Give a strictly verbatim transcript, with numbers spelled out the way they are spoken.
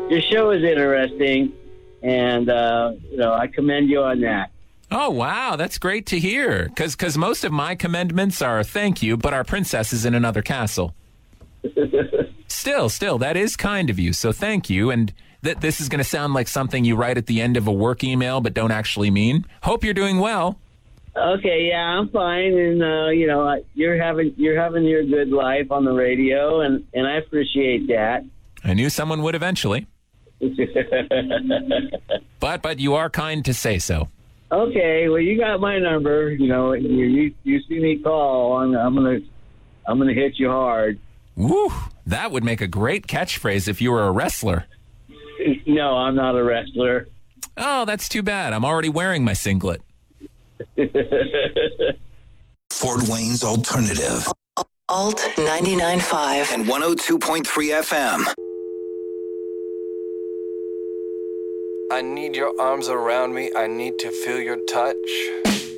your show is interesting, and uh, you know I commend you on that. Oh, wow. That's great to hear. Because because most of my commendments are thank you, but our princess is in another castle. Still, still, that is kind of you, so thank you. And th- this is going to sound like something you write at the end of a work email but don't actually mean. Hope you're doing well. Okay, yeah, I'm fine, and uh, you know you're having you're having your good life on the radio, and, and I appreciate that. I knew someone would eventually. but but you are kind to say so. Okay, well you got my number. You know, you you, you see me call, I'm, I'm gonna I'm gonna hit you hard. Woo! That would make a great catchphrase if you were a wrestler. No, I'm not a wrestler. Oh, that's too bad. I'm already wearing my singlet. Fort Wayne's Alternative. Alt ninety-nine point five and one oh two point three F M. I need your arms around me. I need to feel your touch.